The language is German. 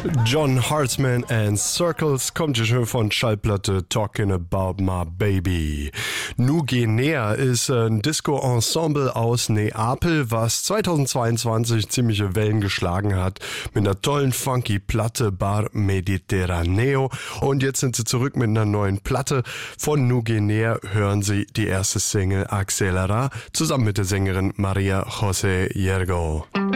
John Hartman and Circles kommt ja schon von Schallplatte Talking About My Baby. Nugenea ist ein Disco-Ensemble aus Neapel, was 2022 ziemliche Wellen geschlagen hat mit einer tollen funky Platte Bar Mediterraneo. Und jetzt sind sie zurück mit einer neuen Platte. Von Nugenea hören sie die erste Single Accelera zusammen mit der Sängerin Maria José Yergo.